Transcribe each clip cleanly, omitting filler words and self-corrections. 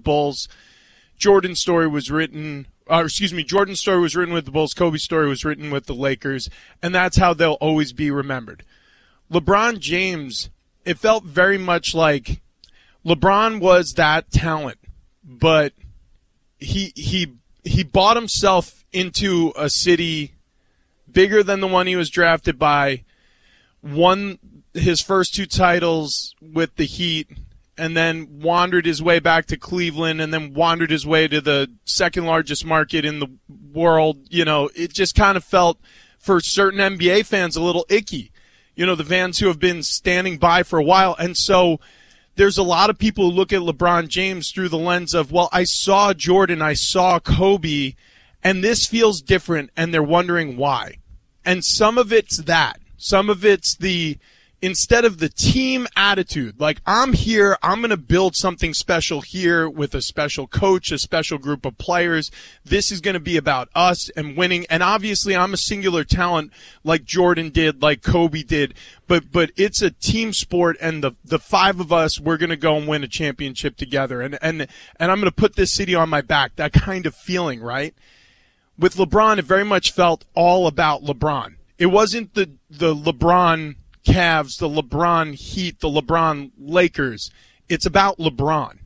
Bulls. Jordan's story was written with the Bulls. Kobe's story was written with the Lakers, and that's how they'll always be remembered. LeBron James, it felt very much like LeBron was that talent, but he bought himself into a city bigger than the one he was drafted by, won his first 2 titles with the Heat, and then wandered his way back to Cleveland, and then wandered his way to the second largest market in the world. You know, it just kind of felt, for certain NBA fans, a little icky. You know, the fans who have been standing by for a while. And so there's a lot of people who look at LeBron James through the lens of, well, I saw Jordan, I saw Kobe, and this feels different, and they're wondering why. And some of it's that. Some of it's instead of the team attitude, like, I'm here, I'm going to build something special here with a special coach, a special group of players. This is going to be about us and winning. And obviously I'm a singular talent like Jordan did, like Kobe did, but it's a team sport, and the 5 of us, we're going to go and win a championship together. And I'm going to put this city on my back, that kind of feeling, right? With LeBron, it very much felt all about LeBron. It wasn't the LeBron Cavs, the LeBron Heat, the LeBron Lakers. It's about LeBron.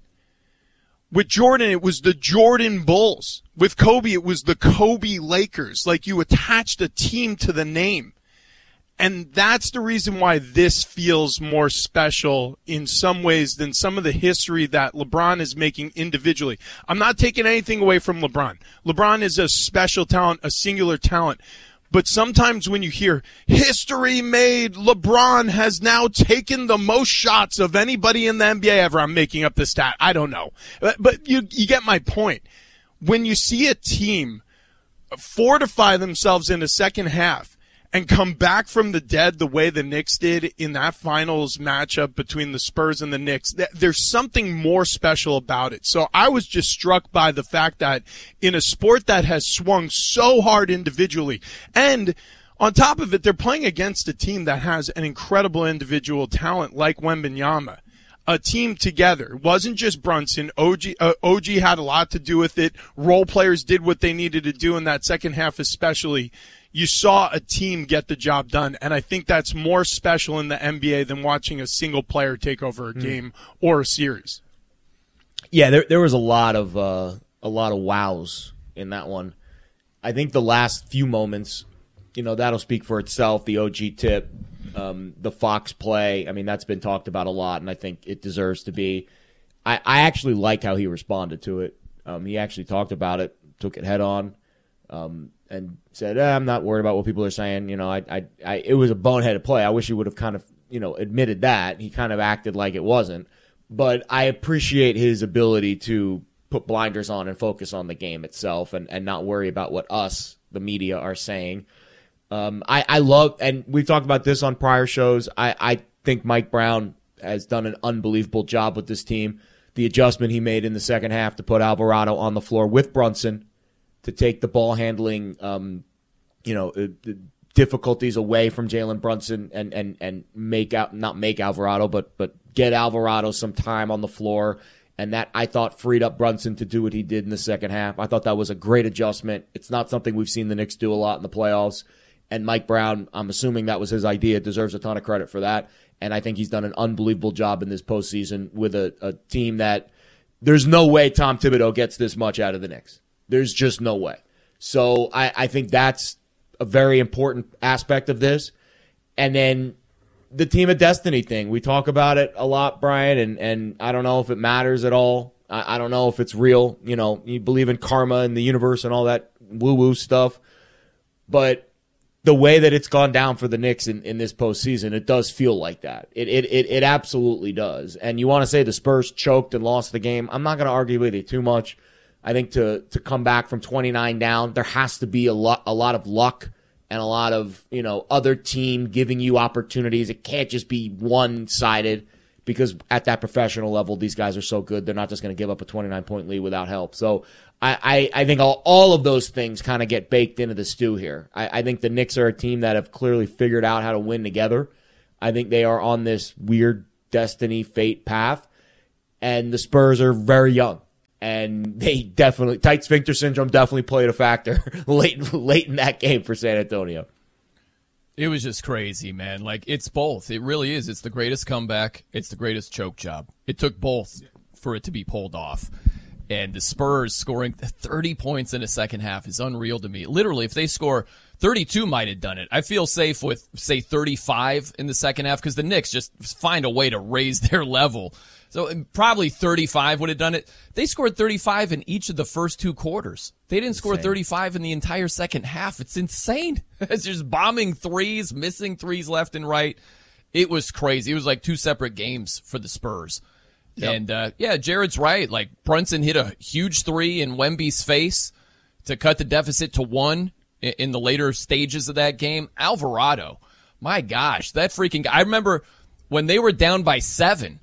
With Jordan, it was the Jordan Bulls. With Kobe, it was the Kobe Lakers. Like, you attached a team to the name. And that's the reason why this feels more special in some ways than some of the history that LeBron is making individually. I'm not taking anything away from LeBron. LeBron is a special talent, a singular talent. But sometimes when you hear history made, LeBron has now taken the most shots of anybody in the NBA ever. I'm making up the stat. I don't know. But you get my point. When you see a team fortify themselves in the second half and come back from the dead the way the Knicks did in that finals matchup between the Spurs and the Knicks, there's something more special about it. So I was just struck by the fact that in a sport that has swung so hard individually, and on top of it, they're playing against a team that has an incredible individual talent like Wembanyama. A team together. It wasn't just Brunson. OG had a lot to do with it. Role players did what they needed to do in that second half especially. You saw a team get the job done, and I think that's more special in the NBA than watching a single player take over a game or a series. Yeah, there was a lot of wows in that one. I think the last few moments, that'll speak for itself. The OG tip, the Fox play. I mean, that's been talked about a lot, and I think it deserves to be. I actually like how he responded to it. He actually talked about it, took it head on. And said, I'm not worried about what people are saying. It was a boneheaded play. I wish he would have kind of, admitted that. He kind of acted like it wasn't. But I appreciate his ability to put blinders on and focus on the game itself and not worry about what us, the media, are saying. I love, and we've talked about this on prior shows, I think Mike Brown has done an unbelievable job with this team. The adjustment he made in the second half to put Alvarado on the floor with Brunson, to take the ball handling, difficulties away from Jalen Brunson and not make Alvarado, but get Alvarado some time on the floor. And that, I thought, freed up Brunson to do what he did in the second half. I thought that was a great adjustment. It's not something we've seen the Knicks do a lot in the playoffs. And Mike Brown, I'm assuming that was his idea, deserves a ton of credit for that. And I think he's done an unbelievable job in this postseason with a team that there's no way Tom Thibodeau gets this much out of the Knicks. There's just no way. So I think that's a very important aspect of this. And then the Team of Destiny thing. We talk about it a lot, Brian, and I don't know if it matters at all. I don't know if it's real. You believe in karma and the universe and all that woo-woo stuff. But the way that it's gone down for the Knicks in this postseason, it does feel like that. It absolutely does. And you want to say the Spurs choked and lost the game. I'm not going to argue with you too much. I think to come back from 29 down, there has to be a lot of luck and a lot of, other team giving you opportunities. It can't just be one-sided because at that professional level, these guys are so good. They're not just going to give up a 29-point lead without help. So I think all of those things kind of get baked into the stew here. I think the Knicks are a team that have clearly figured out how to win together. I think they are on this weird destiny, fate path. And the Spurs are very young. And tight sphincter syndrome definitely played a factor late in that game for San Antonio. It was just crazy, man. Like, it's both. It really is. It's the greatest comeback. It's the greatest choke job. It took both for it to be pulled off. And the Spurs scoring 30 points in the second half is unreal to me. Literally, if they score 32 might have done it. I feel safe with, say, 35 in the second half because the Knicks just find a way to raise their level. So probably 35 would have done it. They scored 35 in each of the first 2 quarters. They didn't score 35 in the entire second half. It's insane. It's just bombing threes, missing threes left and right. It was crazy. It was like 2 separate games for the Spurs. Yep. And, Jared's right. Like, Brunson hit a huge 3 in Wemby's face to cut the deficit to 1 in the later stages of that game. Alvarado, my gosh, that freaking guy. I remember when they were down by 7,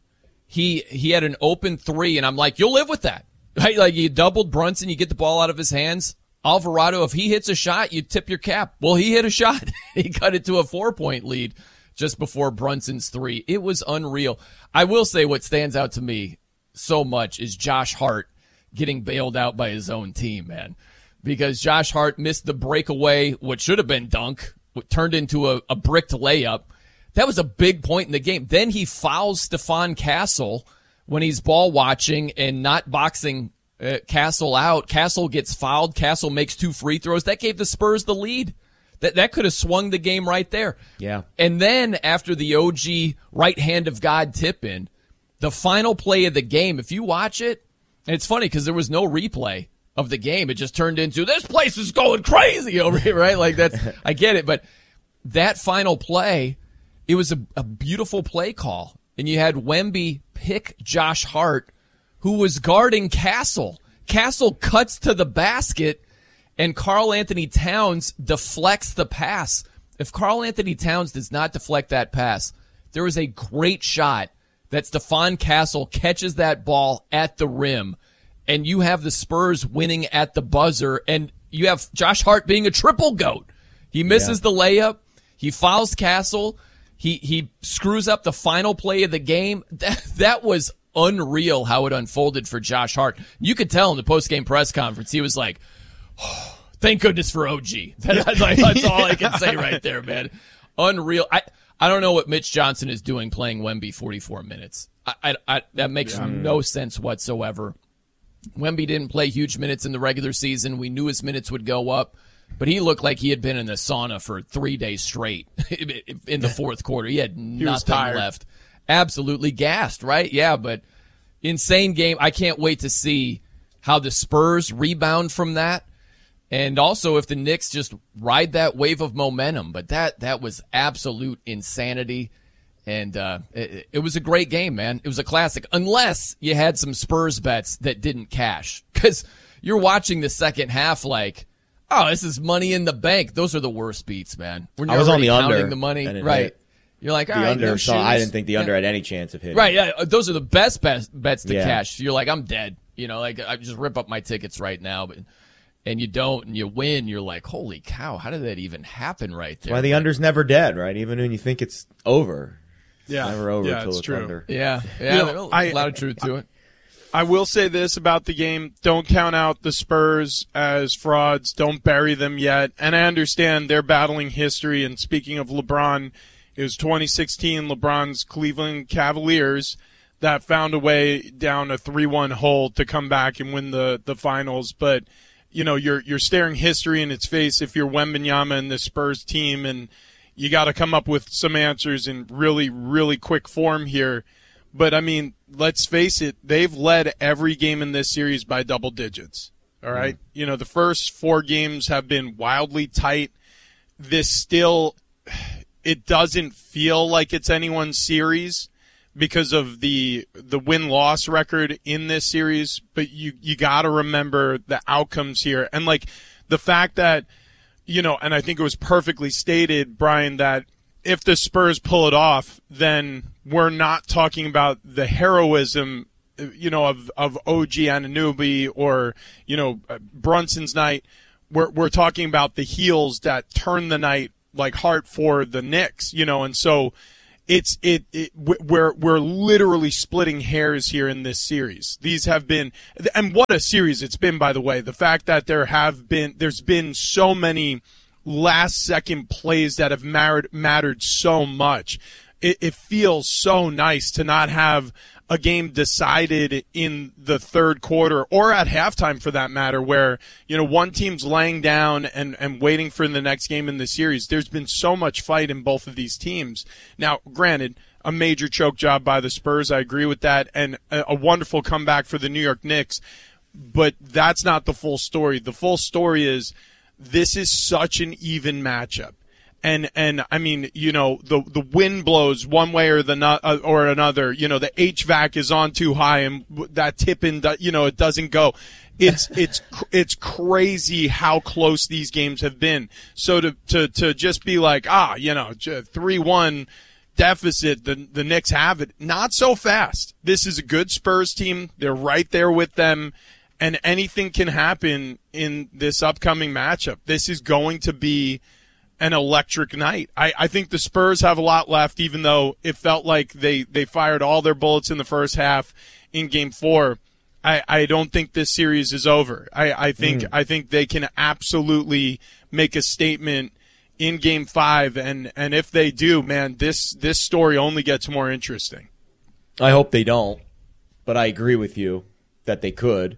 he had an open 3, and I'm like, you'll live with that. Right? Like, you doubled Brunson, you get the ball out of his hands. Alvarado, if he hits a shot, you tip your cap. Well, he hit a shot. He cut it to a 4-point lead just before Brunson's 3. It was unreal. I will say what stands out to me so much is Josh Hart getting bailed out by his own team, man. Because Josh Hart missed the breakaway, what should have been dunk, what turned into a bricked layup. That was a big point in the game. Then he fouls Stephon Castle when he's ball watching and not boxing Castle out. Castle gets fouled. Castle makes 2 free throws. That gave the Spurs the lead. That could have swung the game right there. Yeah. And then after the OG right hand of God tip in, the final play of the game, if you watch it, and it's funny because there was no replay of the game. It just turned into, this place is going crazy over here, right? Like, that's, I get it. But that final play, it was a beautiful play call. And you had Wemby pick Josh Hart, who was guarding Castle. Castle cuts to the basket, and Karl Anthony Towns deflects the pass. If Karl Anthony Towns does not deflect that pass, there was a great shot that Stephon Castle catches that ball at the rim, and you have the Spurs winning at the buzzer, and you have Josh Hart being a triple goat. He misses the layup. He fouls Castle. He screws up the final play of the game. That was unreal how it unfolded for Josh Hart. You could tell in the post-game press conference, he was like, oh, thank goodness for OG. That's all I can say right there, man. Unreal. I don't know what Mitch Johnson is doing playing Wemby 44 minutes. That makes no sense whatsoever. Wemby didn't play huge minutes in the regular season. We knew his minutes would go up, but he looked like he had been in the sauna for 3 days straight in the fourth quarter. He had nothing left. Absolutely gassed, right? Yeah, but insane game. I can't wait to see how the Spurs rebound from that. And also if the Knicks just ride that wave of momentum. But that was absolute insanity. And it was a great game, man. It was a classic. Unless you had some Spurs bets that didn't cash. Because you're watching the second half like, oh, this is money in the bank. Those are the worst beats, man. When you're I was on the under. Counting the money. Right. Hit. You're like, all the right, under, no so shoes. I didn't think the under had any chance of hitting. Right, yeah. Those are the best bets to cash. You're like, I'm dead. You know, like I just rip up my tickets right now, and you don't, and you win. You're like, holy cow, how did that even happen right there? Why the under's never dead, right? Even when you think it's over, yeah, it's never over until it's true. under. Yeah, You know, a lot of truth to it. I will say this about the game. Don't count out the Spurs as frauds. Don't bury them yet. And I understand they're battling history. And speaking of LeBron, it was 2016, LeBron's Cleveland Cavaliers that found a way down a 3-1 hole to come back and win the finals. But, you know, you're staring history in its face if you're Wembanyama and the Spurs team, and you got to come up with some answers in really, really quick form here. But, I mean, let's face it, they've led every game in this series by double digits, all right? You know, the first 4 games have been wildly tight. This still, it doesn't feel like it's anyone's series because of the win-loss record in this series, but you got to remember the outcomes here. And, like, the fact that, you know, and I think it was perfectly stated, Brian, that if the Spurs pull it off, then we're not talking about the heroism, you know, of OG Anunoby or, you know, Brunson's night. We're talking about the heels that turn the night like Hart for the Knicks, you know, and so we're literally splitting hairs here in this series. These have been, and what a series it's been, by the way. The fact that there's been so many last second plays that have mattered so much. It feels so nice to not have a game decided in the third quarter or at halftime, for that matter, where, one team's laying down and waiting for the next game in the series. There's been so much fight in both of these teams. Now, granted, a major choke job by the Spurs, I agree with that, and a wonderful comeback for the New York Knicks, but that's not the full story. The full story is this is such an even matchup. And I mean, the wind blows one way or another. The HVAC is on too high, and that tip-in, it doesn't go. It's crazy how close these games have been. So to just be like 3-1 deficit, the Knicks have it. Not so fast. This is a good Spurs team. They're right there with them, and anything can happen in this upcoming matchup. This is going to be an electric night. I think the Spurs have a lot left, even though it felt like they fired all their bullets in the first half in Game 4. I don't think this series is over. I think they can absolutely make a statement in Game 5, and if they do, man, this story only gets more interesting. I hope they don't, but I agree with you that they could.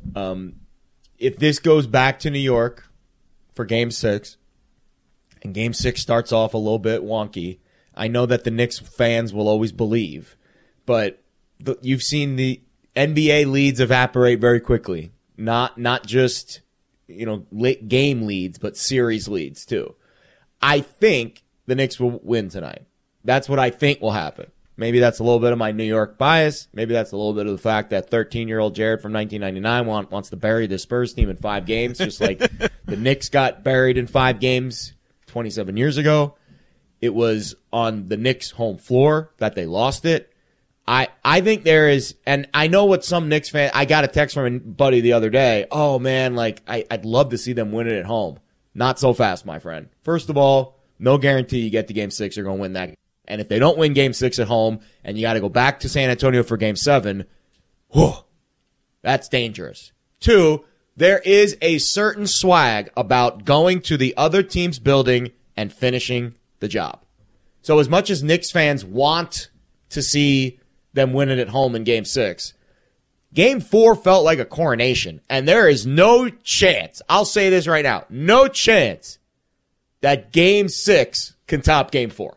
If this goes back to New York for Game 6, and Game 6 starts off a little bit wonky, I know that the Knicks fans will always believe, but you've seen the NBA leads evaporate very quickly. Not just late game leads, but series leads too. I think the Knicks will win tonight. That's what I think will happen. Maybe that's a little bit of my New York bias. Maybe that's a little bit of the fact that 13-year-old Jared from 1999 wants to bury the Spurs team in 5 games, just like the Knicks got buried in 5 games 27 years ago. It was on the Knicks' home floor that they lost it. I think there is, and I know what some Knicks fan, I got a text from a buddy the other day. Oh man, I'd love to see them win it at home. Not so fast, my friend. First of all, no guarantee you get to Game 6, you're going to win that. And if they don't win Game 6 at home, and you got to go back to San Antonio for Game 7, whew, that's dangerous. 2, there is a certain swag about going to the other team's building and finishing the job. So as much as Knicks fans want to see them win it at home in Game 6, Game 4 felt like a coronation. And there is no chance, I'll say this right now, no chance that Game 6 can top Game 4.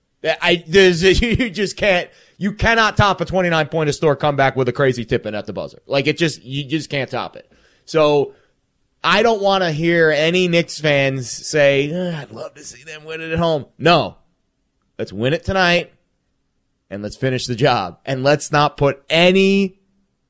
You just can't. You cannot top a 29-point historic comeback with a crazy tip-in at the buzzer. You just can't top it. So I don't want to hear any Knicks fans say, I'd love to see them win it at home. No. Let's win it tonight, and let's finish the job. And let's not put any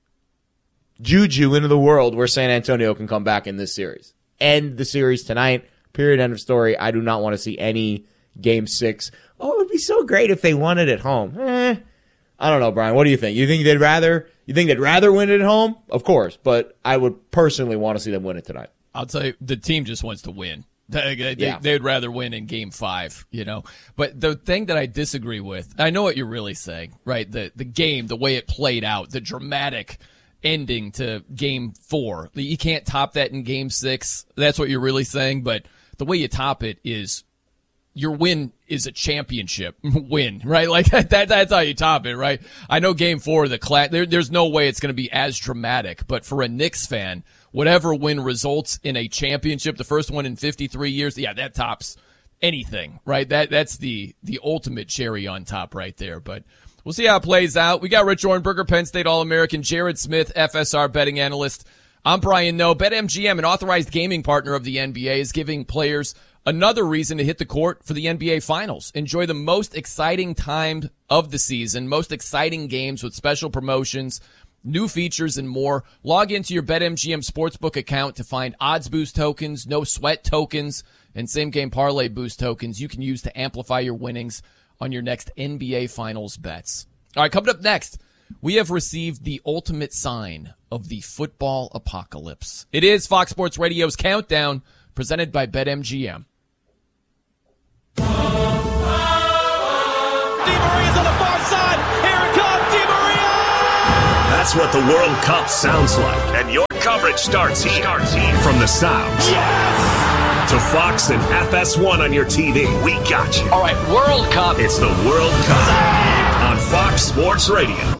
juju into the world where San Antonio can come back in this series. End the series tonight. Period. End of story. I do not want to see any Game 6. Oh, it would be so great if they won it at home. I don't know, Brian. What do you think? You think they'd rather win it at home? Of course, but I would personally want to see them win it tonight. I'll tell you, the team just wants to win. They'd rather win in Game 5, But the thing that I disagree with, I know what you're really saying, right? The game, the way it played out, the dramatic ending to Game 4. You can't top that in Game 6. That's what you're really saying. But the way you top it is your win is a championship win, right? That's how you top it, right? I know Game 4, there's no way it's going to be as dramatic, but for a Knicks fan, whatever win results in a championship, the first one in 53 years, that tops anything, right? That's the ultimate cherry on top right there. But we'll see how it plays out. We got Rich Ohrnberger, Penn State All-American, Jared Smith, FSR betting analyst. I'm Brian Noe. BetMGM, an authorized gaming partner of the NBA, is giving players another reason to hit the court for the NBA Finals. Enjoy the most exciting time of the season, most exciting games with special promotions, new features, and more. Log into your BetMGM Sportsbook account to find odds boost tokens, no sweat tokens, and same-game parlay boost tokens you can use to amplify your winnings on your next NBA Finals bets. All right, coming up next, we have received the ultimate sign of the football apocalypse. It is Fox Sports Radio's Countdown, presented by BetMGM. That's what the World Cup sounds like. And your coverage starts here. From the sound to Fox and FS1 on your TV. We got you. All right, World Cup. It's the World Cup on Fox Sports Radio.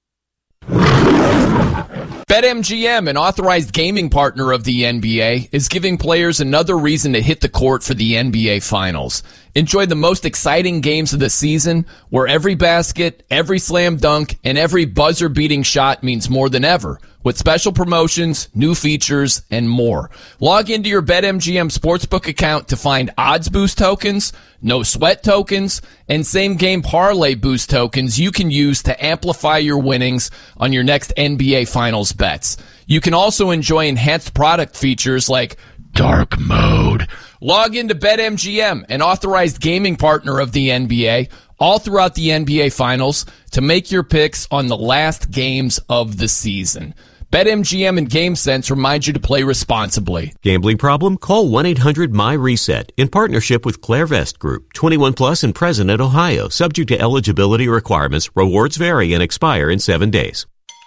BetMGM, an authorized gaming partner of the NBA, is giving players another reason to hit the court for the NBA Finals. Enjoy the most exciting games of the season, where every basket, every slam dunk, and every buzzer-beating shot means more than ever, with special promotions, new features, and more. Log into your BetMGM Sportsbook account to find odds boost tokens, no sweat tokens, and same-game parlay boost tokens you can use to amplify your winnings on your next NBA Finals bets. You can also enjoy enhanced product features like Dark Mode. Log into BetMGM, an authorized gaming partner of the NBA, all throughout the NBA Finals to make your picks on the last games of the season. BetMGM and GameSense remind you to play responsibly. Gambling problem? Call 1-800-MY-RESET in partnership with Clairvest Group. 21 plus in President, Ohio. Subject to eligibility requirements. Rewards vary and expire in 7 days.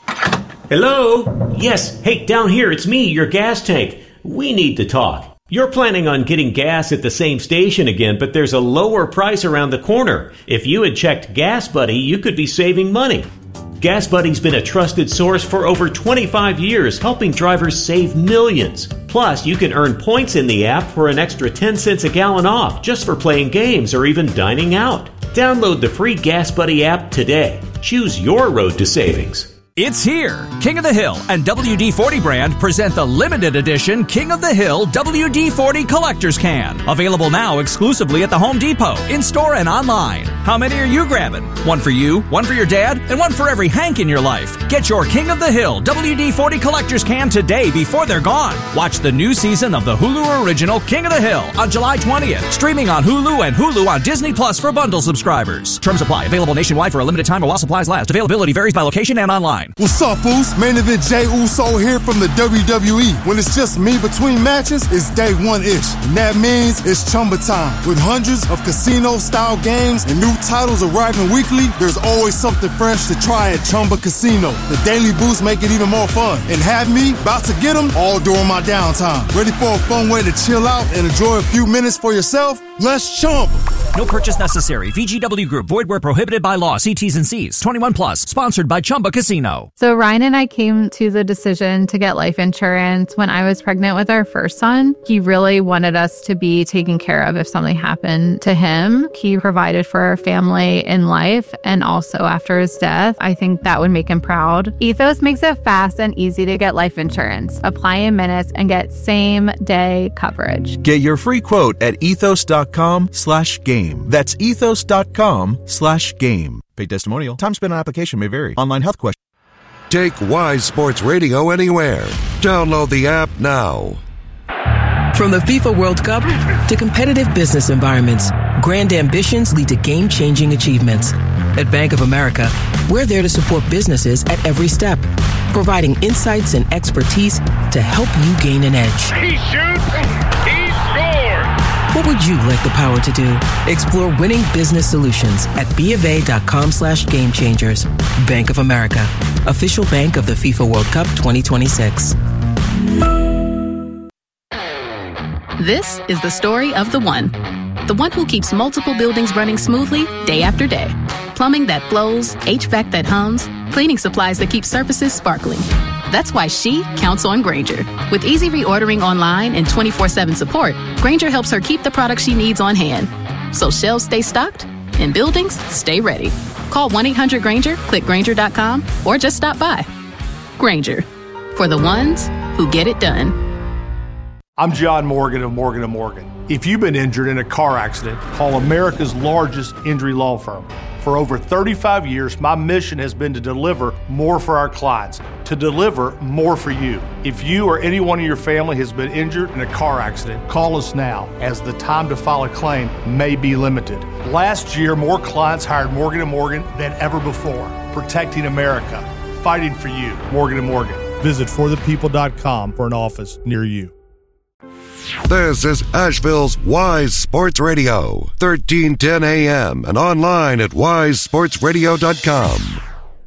Hello? Yes. Hey, down here, it's me, your gas tank. We need to talk. You're planning on getting gas at the same station again, but there's a lower price around the corner. If you had checked Gas Buddy, you could be saving money. Gas Buddy's been a trusted source for over 25 years, helping drivers save millions. Plus, you can earn points in the app for an extra 10 cents a gallon off just for playing games or even dining out. Download the free Gas Buddy app today. Choose your road to savings. It's here. King of the Hill and WD-40 brand present the limited edition King of the Hill WD-40 Collector's Can. Available now exclusively at the Home Depot, in-store and online. How many are you grabbing? One for you, one for your dad, and one for every Hank in your life. Get your King of the Hill WD-40 Collector's Can today before they're gone. Watch the new season of the Hulu original King of the Hill on July 20th. Streaming on Hulu and Hulu on Disney Plus for bundle subscribers. Terms apply. Available nationwide for a limited time or while supplies last. Availability varies by location and online. What's up, Foos? Main event Jey Uso here from the WWE. When it's just me between matches, it's day one-ish. And that means it's Chumba time. With hundreds of casino-style games and new titles arriving weekly, there's always something fresh to try at Chumba Casino. The daily boosts make it even more fun. And have me about to get them all during my downtime. Ready for a fun way to chill out and enjoy a few minutes for yourself? Let's Chumba. No purchase necessary. VGW Group. Void where prohibited by law. See T's and C's. 21 plus. Sponsored by Chumba Casino. So Ryan and I came to the decision to get life insurance when I was pregnant with our first son. He really wanted us to be taken care of if something happened to him. He provided for our family in life and also after his death. I think that would make him proud. Ethos makes it fast and easy to get life insurance. Apply in minutes and get same-day coverage. Get your free quote at ethos.com/game. That's ethos.com/game. Paid testimonial. Time spent on application may vary. Online health question. Take Wise Sports Radio anywhere. Download the app now. From the FIFA World Cup to competitive business environments, grand ambitions lead to game-changing achievements. At Bank of America, we're there to support businesses at every step, providing insights and expertise to help you gain an edge. He shoots, he scores! What would you like the power to do? Explore winning business solutions at BofA.com/gamechangers. Bank of America, official bank of the FIFA World Cup 2026. This is the story of the one who keeps multiple buildings running smoothly day after day. Plumbing that flows, HVAC that hums, cleaning supplies that keep surfaces sparkling. That's why she counts on Grainger. With easy reordering online and 24/7 support, Grainger helps her keep the products she needs on hand. So shelves stay stocked and buildings stay ready. Call 1-800-GRAINGER, click Grainger.com, or just stop by. Grainger, for the ones who get it done. I'm John Morgan of Morgan & Morgan. If you've been injured in a car accident, call America's largest injury law firm. For over 35 years, my mission has been to deliver more for our clients, to deliver more for you. If you or anyone in your family has been injured in a car accident, call us now, as the time to file a claim may be limited. Last year, more clients hired Morgan & Morgan than ever before, protecting America, fighting for you. Morgan & Morgan. Visit forthepeople.com for an office near you. This is Asheville's Wise Sports Radio, 1310 AM and online at wisesportsradio.com.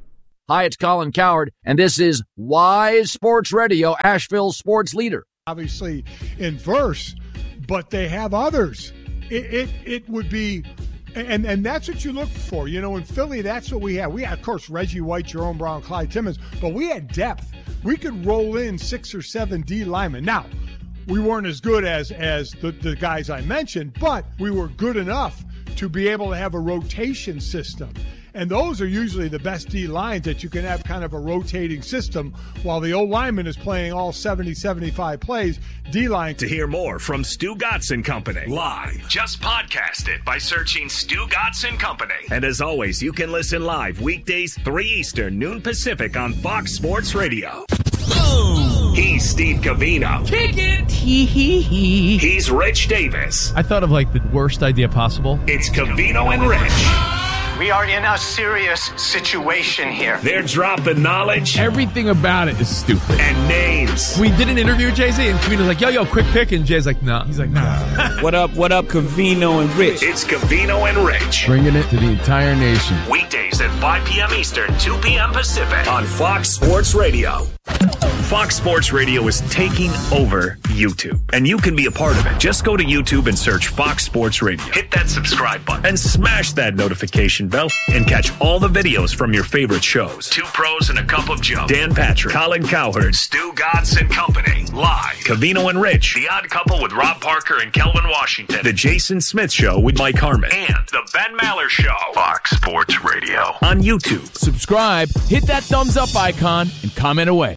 Hi, it's Colin Cowherd, and this is Wise Sports Radio, Asheville's sports leader. Obviously in verse, but they have others. It would be, and that's what you look for. You know, in Philly, that's what we had. We had, of course, Reggie White, Jerome Brown, Clyde Timmons, but we had depth. We could roll in 6 or 7 D linemen. Now, we weren't as good as the guys I mentioned, but we were good enough to be able to have a rotation system. And those are usually the best D lines, that you can have kind of a rotating system while the old lineman is playing all 70, 75 plays. D line. To hear more from Stu Gotts & Company live, just podcast it by searching Stu Gotts & Company. And as always, you can listen live weekdays 3 Eastern, noon Pacific on Fox Sports Radio. He's Steve Covino. Kick it. He's Rich Davis. I thought of like the worst idea possible. It's Covino and Rich. We are in a serious situation here. They're dropping knowledge. Everything about it is stupid. And names. We did an interview with Jay-Z, and Covino's like, yo, quick pick. And Jay's like, nah. He's like, nah. What up, Covino and Rich? It's Covino and Rich. Bringing it to the entire nation. Weekdays at 5 p.m. Eastern, 2 p.m. Pacific on Fox Sports Radio. Fox Sports Radio is taking over YouTube, and you can be a part of it. Just go to YouTube and search Fox Sports Radio. Hit that subscribe button and smash that notification bell and catch all the videos from your favorite shows. 2 Pros and a Cup of Joe. Dan Patrick, Colin Cowherd, Stu Gotts & Company. Live. Covino and Rich. The Odd Couple with Rob Parker and Kelvin Washington. The Jason Smith Show with Mike Harmon. And The Ben Maller Show. Fox Sports Radio. On YouTube. Subscribe, hit that thumbs up icon, and comment away.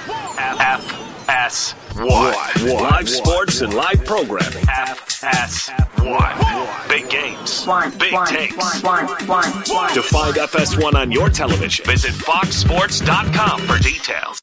FS1. Live sports and live programming. FS1. Big games. Big takes. To find FS1 on your television, visit foxsports.com for details.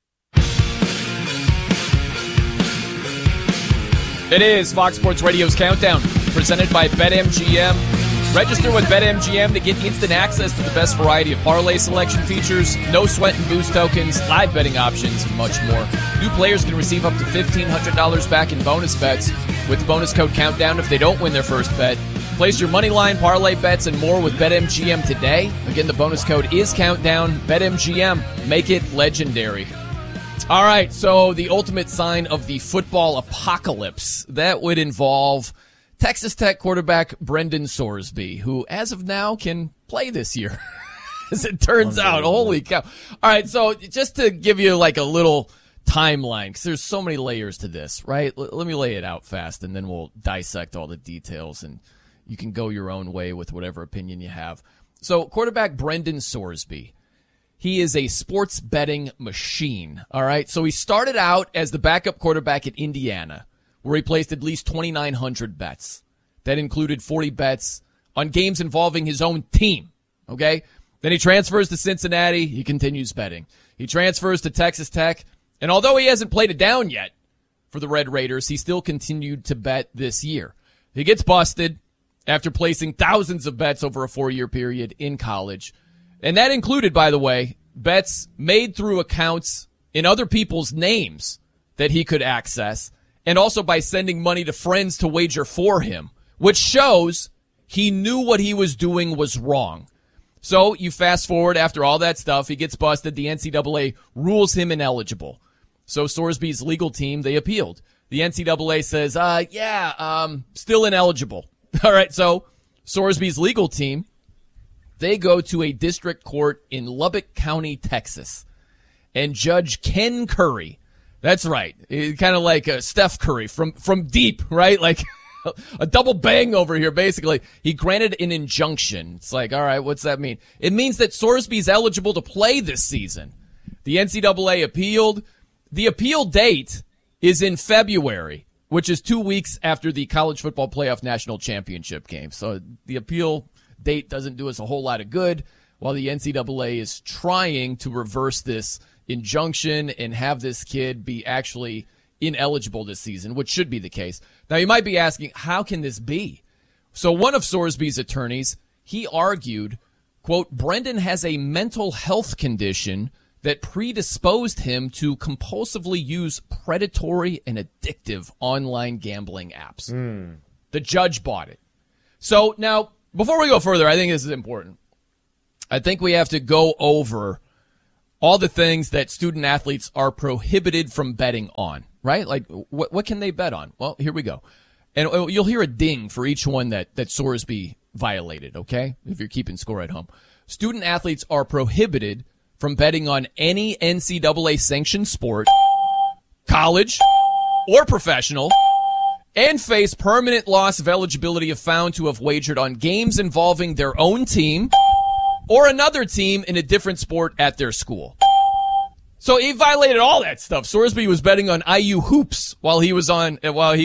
It is Fox Sports Radio's Countdown, presented by BetMGM. Register with BetMGM to get instant access to the best variety of parlay selection features, no sweat and boost tokens, live betting options, and much more. New players can receive up to $1,500 back in bonus bets with the bonus code Countdown if they don't win their first bet. Place your money line, parlay bets, and more with BetMGM today. Again, the bonus code is Countdown. BetMGM. Make it legendary. All right, so the ultimate sign of the football apocalypse, that would involve Texas Tech quarterback Brendan Sorsby, who as of now can play this year, as it turns out. Holy cow. All right, so just to give you like a little timeline, because there's so many layers to this, right? Let me lay it out fast, and then we'll dissect all the details, and you can go your own way with whatever opinion you have. So quarterback Brendan Sorsby, he is a sports betting machine, all right? So he started out as the backup quarterback at Indiana, where he placed at least 2,900 bets. That included 40 bets on games involving his own team, okay? Then he transfers to Cincinnati. He continues betting. He transfers to Texas Tech, and although he hasn't played it down yet for the Red Raiders, he still continued to bet this year. He gets busted after placing thousands of bets over a 4-year period in college. And that included, by the way, bets made through accounts in other people's names that he could access, and also by sending money to friends to wager for him, which shows he knew what he was doing was wrong. So you fast forward after all that stuff, he gets busted. The NCAA rules him ineligible. So Sorsby's legal team, they appealed. The NCAA says, still ineligible. All right, so Sorsby's legal team, they go to a district court in Lubbock County, Texas. And Judge Ken Curry, that's right, kind of like Steph Curry from deep, right? Like a double bang over here, basically. He granted an injunction. It's like, all right, what's that mean? It means that Sorsby's eligible to play this season. The NCAA appealed. The appeal date is in February, which is 2 weeks after the College Football Playoff National Championship game. So the appeal date doesn't do us a whole lot of good, while the NCAA is trying to reverse this injunction and have this kid be actually ineligible this season, which should be the case. Now, you might be asking, how can this be? So one of Sorsby's attorneys, he argued, quote, Brendan has a mental health condition that predisposed him to compulsively use predatory and addictive online gambling apps. The judge bought it. So now, before we go further, I think this is important. I think we have to go over all the things that student athletes are prohibited from betting on, right? Like, what can they bet on? Well, here we go. And you'll hear a ding for each one that Sorsby violated, okay? If you're keeping score at home. Student athletes are prohibited from betting on any NCAA sanctioned sport, college, or professional, and face permanent loss of eligibility if found to have wagered on games involving their own team or another team in a different sport at their school. So he violated all that stuff. Sorsby was betting on IU hoops while he was a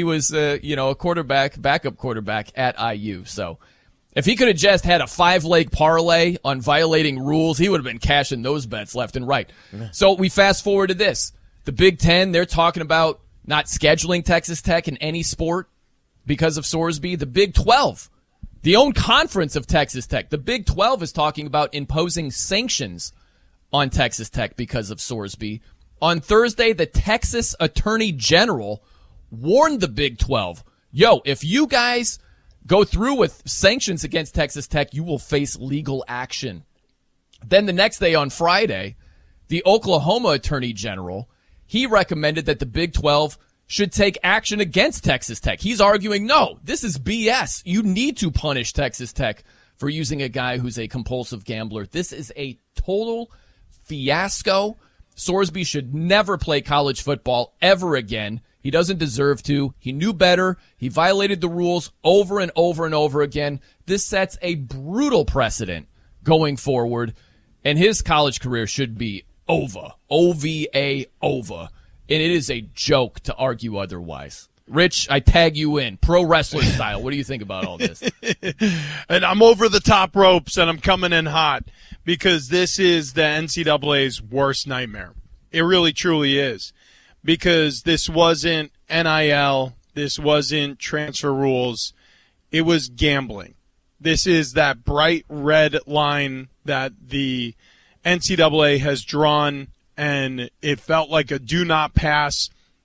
backup quarterback at IU. So if he could have just had a 5-leg parlay on violating rules, he would have been cashing those bets left and right. Yeah. So we fast forward to this. The Big Ten, they're talking about not scheduling Texas Tech in any sport because of Sorsby. The Big 12, the own conference of Texas Tech, the Big 12 is talking about imposing sanctions on Texas Tech because of Sorsby. On Thursday, the Texas Attorney General warned the Big 12, if you guys go through with sanctions against Texas Tech, you will face legal action. Then the next day on Friday, the Oklahoma Attorney General, he recommended that the Big 12 should take action against Texas Tech. He's arguing, no, this is BS. You need to punish Texas Tech for using a guy who's a compulsive gambler. This is a total fiasco. Sorsby should never play college football ever again. He doesn't deserve to. He knew better. He violated the rules over and over and over again. This sets a brutal precedent going forward, and his college career should be over. OVA over. And it is a joke to argue otherwise. Rich, I tag you in, pro wrestler style. What do you think about all this? And I'm over the top ropes, and I'm coming in hot because this is the NCAA's worst nightmare. It really, truly is. Because this wasn't NIL, this wasn't transfer rules, it was gambling. This is that bright red line that the NCAA has drawn, and it felt like a do not pass,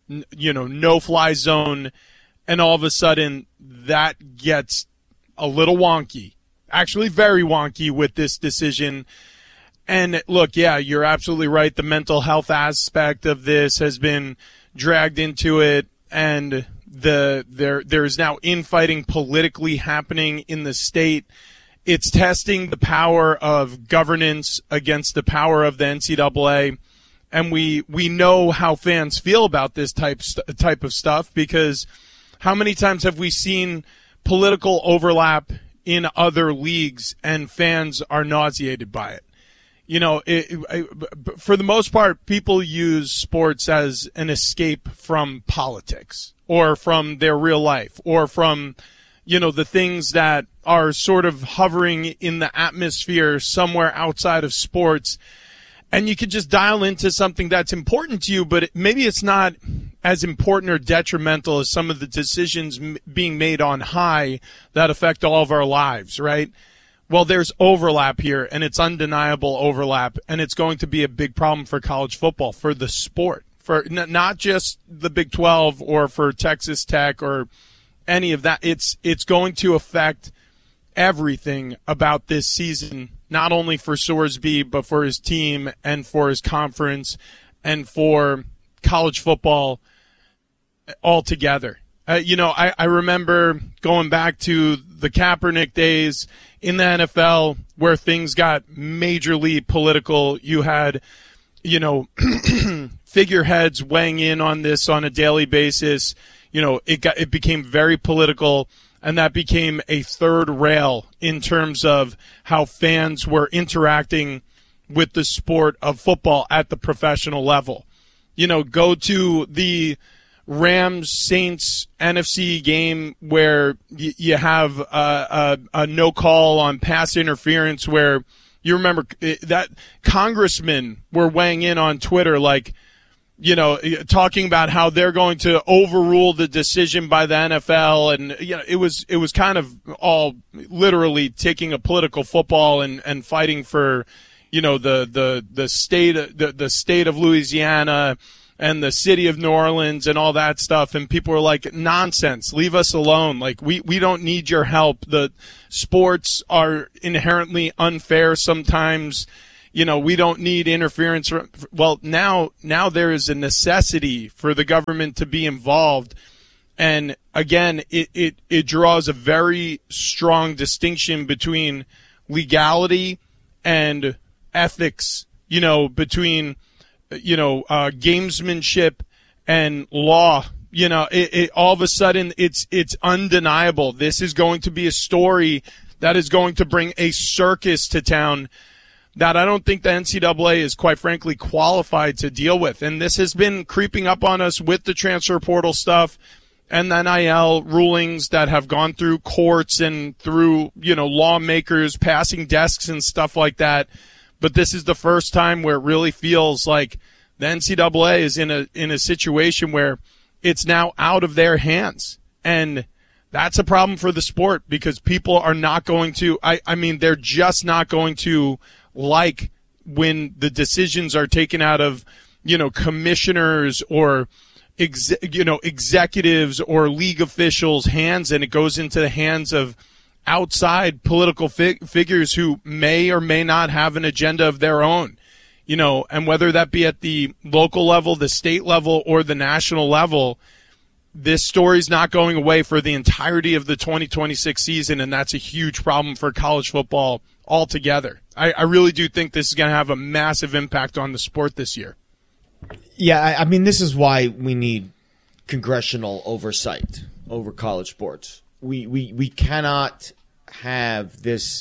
no fly zone, and all of a sudden that gets a little wonky, actually very wonky with this decision. And look, yeah, you're absolutely right. The mental health aspect of this has been dragged into it, and there's now infighting politically happening in the state. It's testing the power of governance against the power of the NCAA. And we know how fans feel about this type of stuff, because how many times have we seen political overlap in other leagues and fans are nauseated by it? For the most part, people use sports as an escape from politics or from their real life or from, the things that are sort of hovering in the atmosphere somewhere outside of sports. And you could just dial into something that's important to you, but maybe it's not as important or detrimental as some of the decisions being made on high that affect all of our lives, right? Well, there's overlap here, and it's undeniable overlap, and it's going to be a big problem for college football, for the sport, for not just the Big 12 or for Texas Tech or any of that. It's going to affect everything about this season, not only for Sorsby, but for his team and for his conference and for college football altogether. I remember going back to the Kaepernick days in the NFL where things got majorly political. You had, figureheads weighing in on this on a daily basis. It became very political, and that became a third rail in terms of how fans were interacting with the sport of football at the professional level. Go to the Rams-Saints NFC game where you have a no call on pass interference, where you remember that congressmen were weighing in on Twitter talking about how they're going to overrule the decision by the NFL. And, it was kind of all literally taking a political football and fighting for, the state of Louisiana and the city of New Orleans and all that stuff. And people were like, nonsense, leave us alone. We don't need your help. The sports are inherently unfair sometimes. we don't need interference. Well, now there is a necessity for the government to be involved. And again, it draws a very strong distinction between legality and ethics, between, gamesmanship and law. All of a sudden it's undeniable. This is going to be a story that is going to bring a circus to town that I don't think the NCAA is, quite frankly, qualified to deal with. And this has been creeping up on us with the transfer portal stuff and the NIL rulings that have gone through courts and through, lawmakers passing desks and stuff like that. But this is the first time where it really feels like the NCAA is in a situation where it's now out of their hands. And that's a problem for the sport because people are not going to, they're just not going to like when the decisions are taken out of, commissioners or, executives or league officials' hands, and it goes into the hands of outside political figures who may or may not have an agenda of their own, and whether that be at the local level, the state level, or the national level, this story's not going away for the entirety of the 2026 season, and that's a huge problem for college football altogether. I really do think this is going to have a massive impact on the sport this year. Yeah, this is why we need congressional oversight over college sports. We cannot have this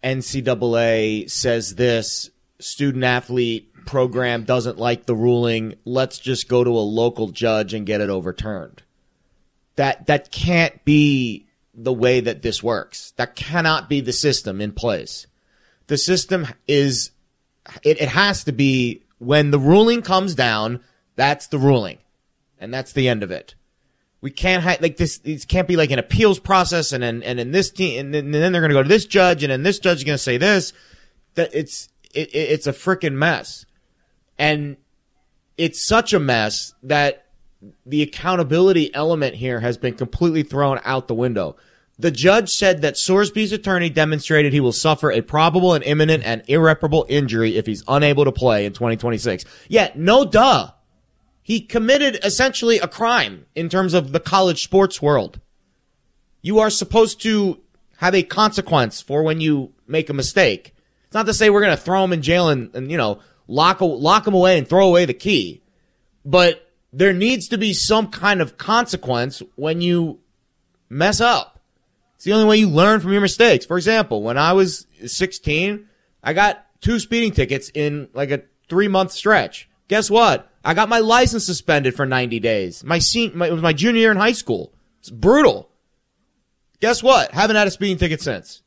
NCAA says this, student-athlete program doesn't like the ruling, let's just go to a local judge and get it overturned. That can't be the way that this works. That cannot be the system in place. The system is, it has to be when the ruling comes down, that's the ruling. And that's the end of it. We can't have, this, it can't be like an appeals process and in this team, and then they're going to go to this judge, and then this judge is going to say this. That it's a freaking mess. And it's such a mess that the accountability element here has been completely thrown out the window. The judge said that Sorsby's attorney demonstrated he will suffer a probable and imminent and irreparable injury if he's unable to play in 2026. Yeah, no duh. He committed essentially a crime in terms of the college sports world. You are supposed to have a consequence for when you make a mistake. It's not to say we're going to throw him in jail and lock him away and throw away the key. But there needs to be some kind of consequence when you mess up. It's the only way you learn from your mistakes. For example, when I was 16, I got 2 speeding tickets in like a 3-month stretch. Guess what? I got my license suspended for 90 days. It was my junior year in high school. It's brutal. Guess what? Haven't had a speeding ticket since.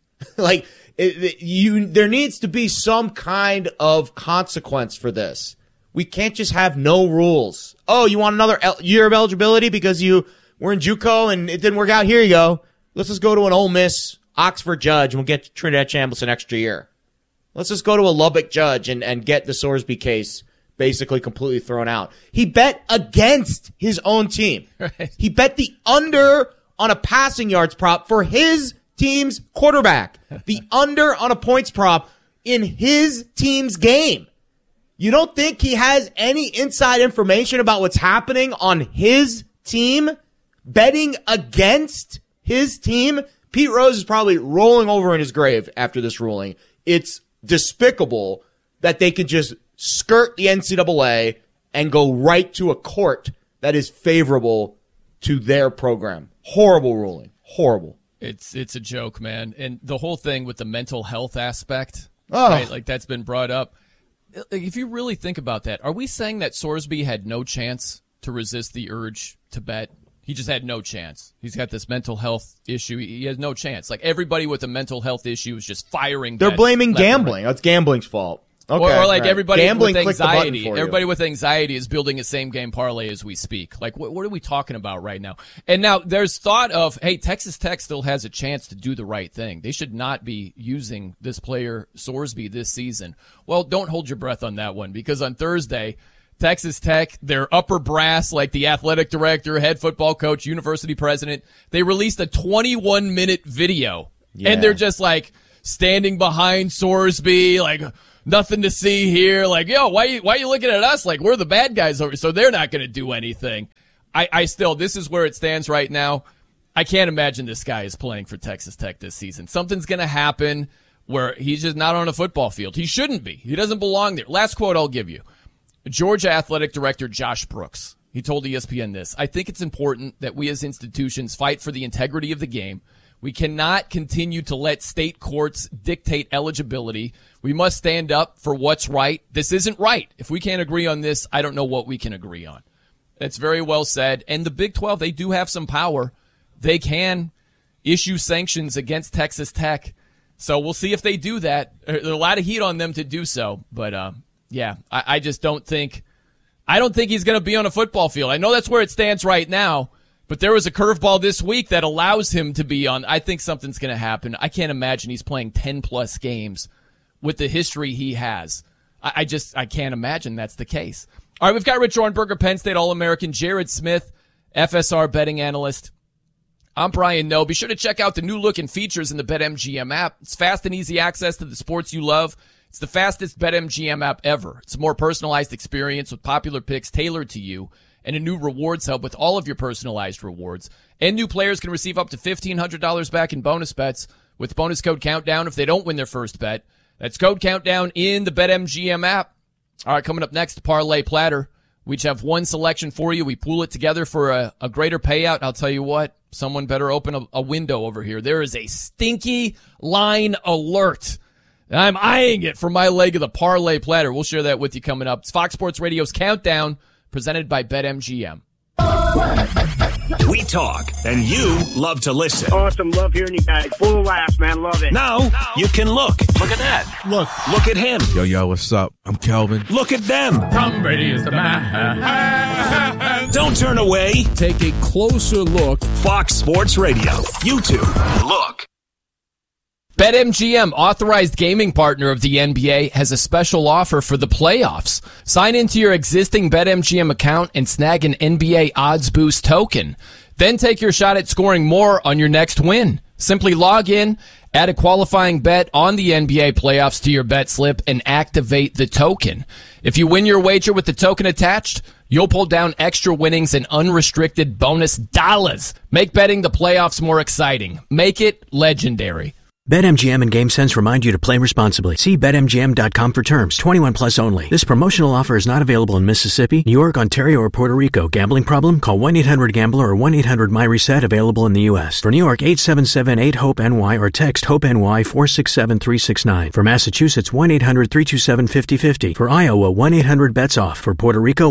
There needs to be some kind of consequence for this. We can't just have no rules. Oh, you want another year of eligibility because you were in JUCO and it didn't work out? Here you go. Let's just go to an Ole Miss, Oxford judge, and we'll get Trinidad Chambliss an extra year. Let's just go to a Lubbock judge and get the Sorsby case basically completely thrown out. He bet against his own team. Right. He bet the under on a passing yards prop for his team's quarterback. The under on a points prop in his team's game. You don't think he has any inside information about what's happening on his team? Betting against his team? Pete Rose is probably rolling over in his grave after this ruling. It's despicable that they could just skirt the NCAA and go right to a court that is favorable to their program. Horrible ruling. Horrible. It's a joke, man. And the whole thing with the mental health aspect, right, like that's been brought up. If you really think about that, are we saying that Sorsby had no chance to resist the urge to bet? He just had no chance. He's got this mental health issue. He has no chance. Like everybody with a mental health issue is just firing. They're blaming gambling. That's gambling's fault. Okay, or like everybody gambling with anxiety. Everybody with anxiety is building a same game parlay as we speak. Like what are we talking about right now? And now there's thought of, hey, Texas Tech still has a chance to do the right thing. They should not be using this player Sorsby this season. Well, don't hold your breath on that one, because on Thursday, Texas Tech, their upper brass, like the athletic director, head football coach, university president, they released a 21-minute video. Yeah. And they're just like standing behind Sorsby, like, nothing to see here. Like, yo, why are you looking at us like we're the bad guys over? So they're not going to do anything. I still, this is where it stands right now. I can't imagine this guy is playing for Texas Tech this season. Something's going to happen where he's just not on a football field. He shouldn't be. He doesn't belong there. Last quote I'll give you. Georgia Athletic Director Josh Brooks. He told ESPN this: I think it's important that we as institutions fight for the integrity of the game. We cannot continue to let state courts dictate eligibility. We must stand up for what's right. This isn't right. If we can't agree on this, I don't know what we can agree on. That's very well said. And the Big 12, they do have some power. They can issue sanctions against Texas Tech. So we'll see if they do that. There's a lot of heat on them to do so. But, yeah, I just don't think he's going to be on a football field. I know that's where it stands right now, but there was a curveball this week that allows him to be on. I think something's going to happen. I can't imagine he's playing 10-plus games with the history he has. I can't imagine that's the case. All right, we've got Rich Ornberger, Penn State All-American, Jared Smith, FSR betting analyst. I'm Brian Noe. Be sure to check out the new look and features in the BetMGM app. It's fast and easy access to the sports you love. It's the fastest BetMGM app ever. It's a more personalized experience with popular picks tailored to you and a new rewards hub with all of your personalized rewards. And new players can receive up to $1,500 back in bonus bets with bonus code Countdown if they don't win their first bet. That's code Countdown in the BetMGM app. All right, coming up next, Parlay Platter. We each have one selection for you. We pool it together for a greater payout. I'll tell you what, someone better open a window over here. There is a stinky line alert. I'm eyeing it for my leg of the Parlay Platter. We'll share that with you coming up. It's Fox Sports Radio's Countdown, presented by BetMGM. We talk, and you love to listen. Awesome. Love hearing you guys. Full of laughs, man. Love it. Now you can look. Look at that. Look at him. Yo, what's up? I'm Kelvin. Look at them. Tom Brady is the man. Don't turn away. Take a closer look. Fox Sports Radio. YouTube. Look. BetMGM, authorized gaming partner of the NBA, has a special offer for the playoffs. Sign into your existing BetMGM account and snag an NBA Odds Boost token. Then take your shot at scoring more on your next win. Simply log in, add a qualifying bet on the NBA playoffs to your bet slip, and activate the token. If you win your wager with the token attached, you'll pull down extra winnings and unrestricted bonus dollars. Make betting the playoffs more exciting. Make it legendary. BetMGM and GameSense remind you to play responsibly. See BetMGM.com for terms. 21 plus only. This promotional offer is not available in Mississippi, New York, Ontario, or Puerto Rico. Gambling problem? Call 1-800-GAMBLER or 1-800-MyReset. Available in the U.S. For New York, 877-8-HOPE-NY or text HOPE-NY 467-369. For Massachusetts, 1-800-327-5050. For Iowa, 1-800-BETS-OFF. For Puerto Rico,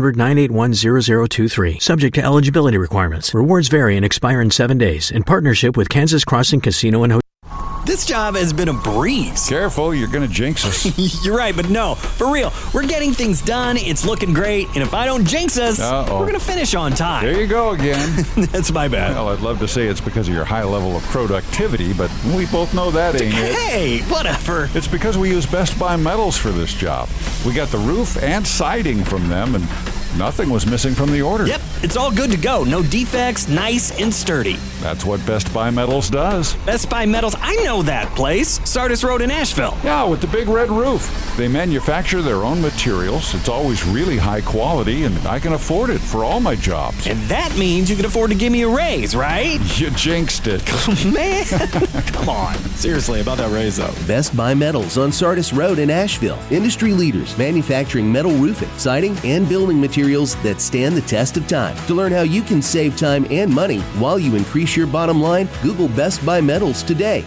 1-800-981-0023. Subject to eligibility requirements. Rewards vary and expire in 7 days. In partnership with Kansas Crossing Casino and Hotel. This job has been a breeze. Careful, you're going to jinx us. You're right, but no, for real. We're getting things done, it's looking great, and if I don't jinx us, we're going to finish on time. There you go again. That's my bad. Well, I'd love to say it's because of your high level of productivity, but we both know that ain't it. Hey, whatever. It's because we use Best Buy metals for this job. We got the roof and siding from them, and nothing was missing from the order. Yep, it's all good to go. No defects, nice and sturdy. That's what Best Buy Metals does. Best Buy Metals, I know that place. Sardis Road in Asheville. Yeah, with the big red roof. They manufacture their own materials. It's always really high quality, and I can afford it for all my jobs. And that means you can afford to give me a raise, right? You jinxed it. Man, come on. Seriously, about that raise, though. Best Buy Metals on Sardis Road in Asheville. Industry leaders manufacturing metal roofing, siding, and building materials that stand the test of time. To learn how you can save time and money while you increase your bottom line, Google Best Buy Metals today.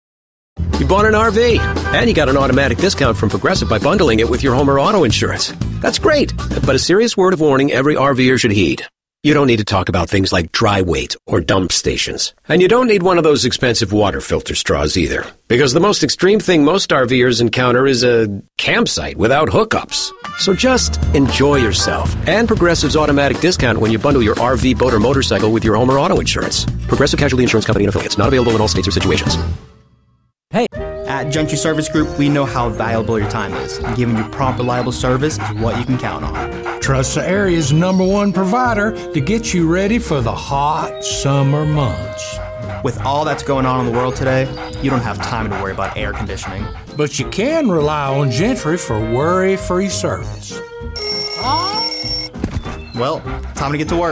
You bought an RV, and you got an automatic discount from Progressive by bundling it with your home or auto insurance. That's great, but a serious word of warning every RVer should heed. You don't need to talk about things like dry weight or dump stations. And you don't need one of those expensive water filter straws either. Because the most extreme thing most RVers encounter is a campsite without hookups. So just enjoy yourself. And Progressive's automatic discount when you bundle your RV, boat, or motorcycle with your home or auto insurance. Progressive Casualty Insurance Company and affiliates. Not available in all states or situations. Hey, at Junkie Service Group, we know how valuable your time is. And giving you prompt, reliable service is what you can count on. Trust the area's #1 provider to get you ready for the hot summer months. With all that's going on in the world today, you don't have time to worry about air conditioning. But you can rely on Gentry for worry-free service. Well, time to get to work.